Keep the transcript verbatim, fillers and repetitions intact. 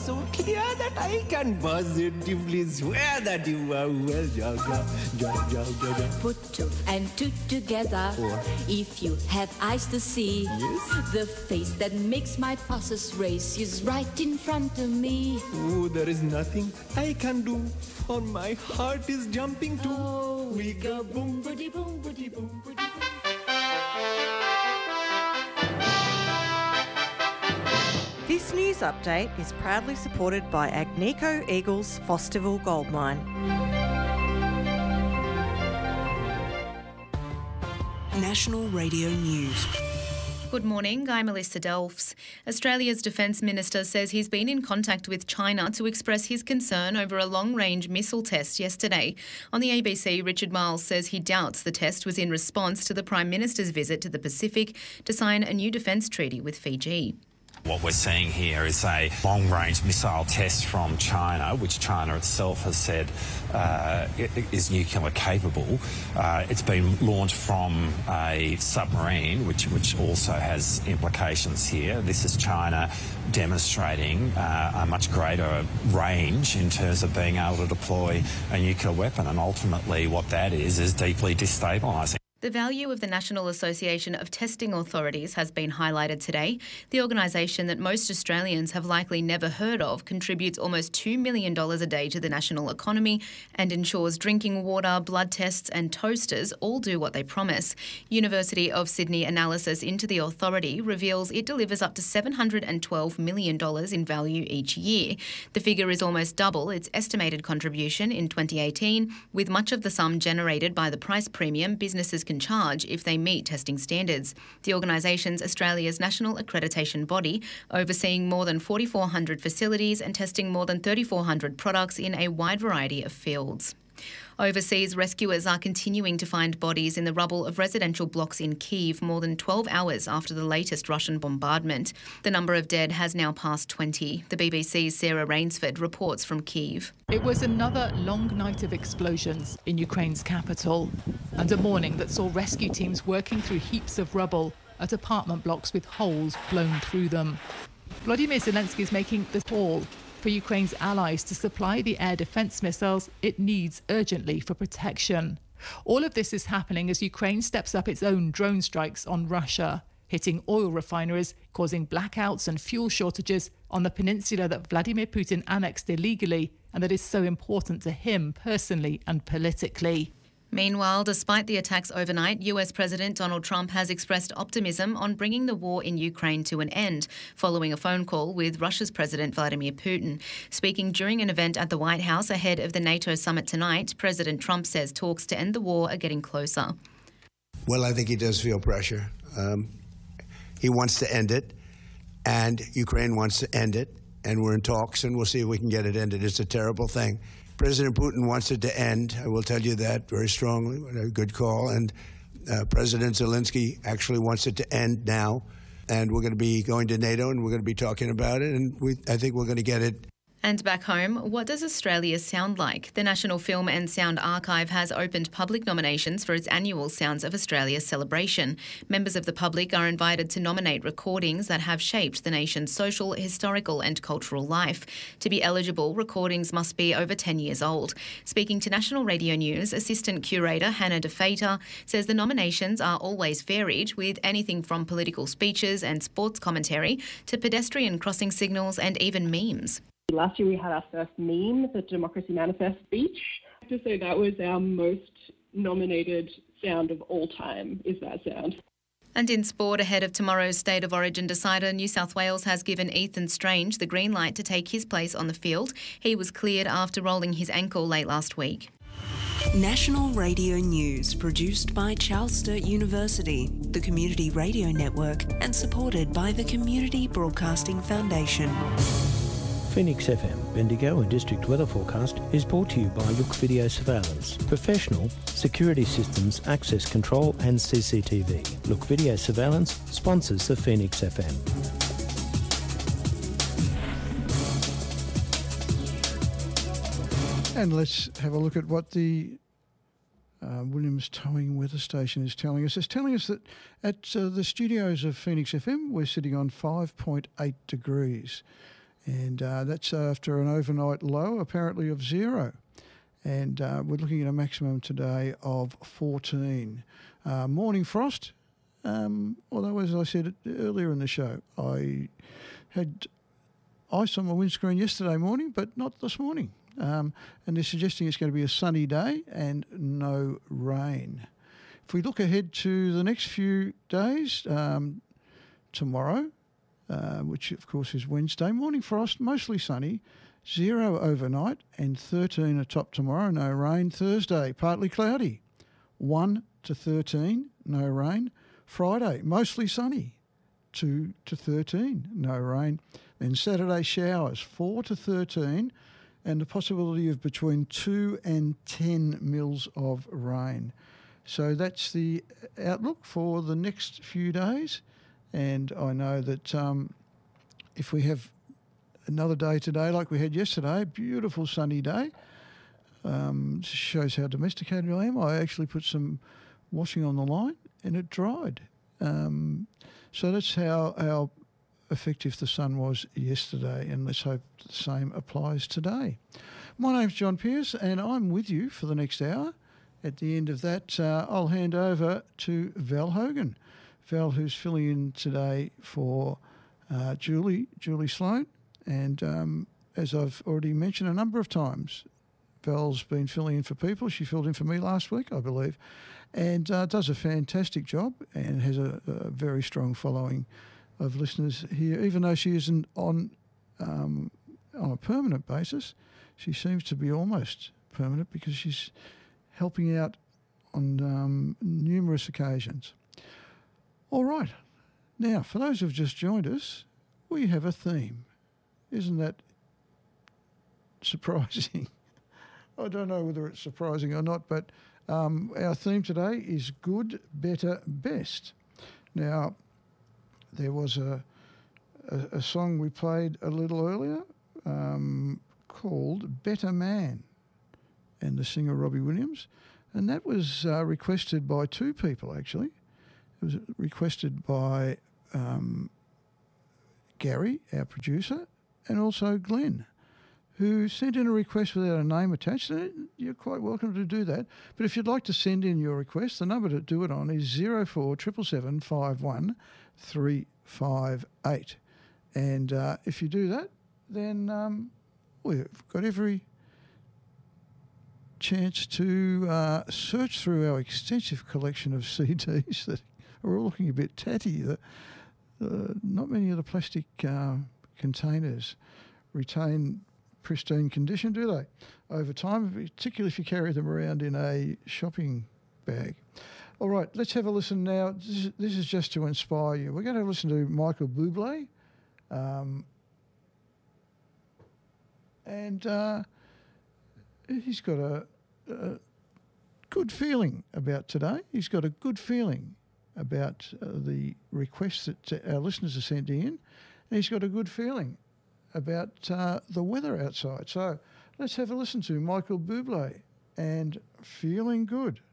so clear that I can positively swear that you are well. Ja, ja, ja, ja, ja, ja. Put two and two together. Or? If you have eyes to see, Yes? the face that makes my pulses race is right in front of me. Oh, there is nothing I can do, for my heart is jumping too. Oh, we go boom, boom, boom, boom, boom, boom. This news update is proudly supported by Agnico Eagle's Fosterville Gold Mine. National Radio News. Good morning, I'm Melissa Delfs. Australia's Defence Minister says he's been in contact with China to express his concern over a long-range missile test yesterday. On the A B C, Richard Marles says he doubts the test was in response to the Prime Minister's visit to the Pacific to sign a new defence treaty with Fiji. What we're seeing here is a long-range missile test from China, which China itself has said uh, is nuclear capable. Uh, it's been launched from a submarine, which, which also has implications here. This is China demonstrating uh, a much greater range in terms of being able to deploy a nuclear weapon, and ultimately what that is is deeply destabilising. The value of the National Association of Testing Authorities has been highlighted today. The organisation that most Australians have likely never heard of contributes almost two million dollars a day to the national economy and ensures drinking water, blood tests and toasters all do what they promise. University of Sydney analysis into the authority reveals it delivers up to seven hundred twelve million dollars in value each year. The figure is almost double its estimated contribution in twenty eighteen, with much of the sum generated by the price premium businesses can charge if they meet testing standards. The organisation's Australia's national accreditation body, overseeing more than four thousand four hundred facilities and testing more than three thousand four hundred products in a wide variety of fields. Overseas, rescuers are continuing to find bodies in the rubble of residential blocks in Kyiv more than twelve hours after the latest Russian bombardment. The number of dead has now passed twenty. The B B C's Sarah Rainsford reports from Kyiv. It was another long night of explosions in Ukraine's capital, and a morning that saw rescue teams working through heaps of rubble at apartment blocks with holes blown through them. Vladimir Zelensky is making the call for Ukraine's allies to supply the air defence missiles it needs urgently for protection. All of this is happening as Ukraine steps up its own drone strikes on Russia, hitting oil refineries, causing blackouts and fuel shortages on the peninsula that Vladimir Putin annexed illegally and that is so important to him personally and politically. Meanwhile, despite the attacks overnight, U S President Donald Trump has expressed optimism on bringing the war in Ukraine to an end, following a phone call with Russia's President Vladimir Putin. Speaking during an event at the White House ahead of the NATO summit tonight, President Trump says talks to end the war are getting closer. Well, I think he does feel pressure. Um, he wants to end it, and Ukraine wants to end it, and we're in talks, and we'll see if we can get it ended. It's a terrible thing. President Putin wants it to end. I will tell you that very strongly. A good call. And uh, President Zelensky actually wants it to end now. And we're going to be going to NATO and we're going to be talking about it. And we, I think we're going to get it. And back home, what does Australia sound like? The National Film and Sound Archive has opened public nominations for its annual Sounds of Australia celebration. Members of the public are invited to nominate recordings that have shaped the nation's social, historical and cultural life. To be eligible, recordings must be over ten years old. Speaking to National Radio News, Assistant Curator Hannah DeFater says the nominations are always varied, with anything from political speeches and sports commentary to pedestrian crossing signals and even memes. Last year we had our first meme, the Democracy Manifest speech. I have to say that was our most nominated sound of all time, is that sound. And in sport, ahead of tomorrow's State of Origin decider, New South Wales has given Ethan Strange the green light to take his place on the field. He was cleared after rolling his ankle late last week. National Radio News, produced by Charles Sturt University, the Community Radio Network, and supported by the Community Broadcasting Foundation. Phoenix F M, Bendigo and District Weather Forecast is brought to you by Look Video Surveillance. Professional security systems, access control and C C T V. Look Video Surveillance sponsors the Phoenix F M. And let's have a look at what the uh, Williams Towing Weather Station is telling us. It's telling us that at uh, the studios of Phoenix F M, we're sitting on five point eight degrees. And uh, that's after an overnight low, apparently, of zero. And uh, we're looking at a maximum today of fourteen. Uh, morning frost, um, although, as I said earlier in the show, I had ice on my windscreen yesterday morning, but not this morning. Um, and they're suggesting it's going to be a sunny day and no rain. If we look ahead to the next few days, um, tomorrow, uh, which of course is Wednesday, morning frost, mostly sunny, zero overnight and thirteen atop tomorrow, no rain. Thursday, partly cloudy, one to thirteen, no rain. Friday, mostly sunny, two to thirteen, no rain. Then Saturday, showers, four to thirteen, and the possibility of between two and ten mils of rain. So that's the outlook for the next few days. And I know that um, if we have another day today like we had yesterday, beautiful sunny day, um, shows how domesticated I am. I actually put some washing on the line and it dried. Um, so that's how, how effective the sun was yesterday, and let's hope the same applies today. My name's John Pearce and I'm with you for the next hour. At the end of that, uh, I'll hand over to Val Hogan. Val, who's filling in today for uh, Julie, Julie Sloan. And um, as I've already mentioned a number of times, Val's been filling in for people. She filled in for me last week, I believe, and uh, does a fantastic job and has a, a very strong following of listeners here. Even though she isn't on um, on a permanent basis, she seems to be almost permanent because she's helping out on um, numerous occasions. All right. Now, for those who've just joined us, we have a theme. Isn't that surprising? I don't know whether it's surprising or not, but um, our theme today is Good, Better, Best. Now, there was a, a, a song we played a little earlier um, called Better Man, and the singer Robbie Williams, and that was uh, requested by two people, actually. It was requested by um, Gary, our producer, and also Glenn, who sent in a request without a name attached. And you're quite welcome to do that. But if you'd like to send in your request, the number to do it on is zero four seven seven five one three five eight. And uh, if you do that, then um, we've got every chance to uh, search through our extensive collection of C Ds that are all looking a bit tatty. The, uh, not many of the plastic uh, containers retain pristine condition, do they, over time, particularly if you carry them around in a shopping bag. All right, let's have a listen now. This is, this is just to inspire you. We're going to listen to Michael Bublé. Um, and uh, he's got a, a good feeling about today. He's got a good feeling about uh, the requests that our listeners are sending in. And he's got a good feeling about uh, the weather outside. So let's have a listen to Michael Bublé and Feeling Good.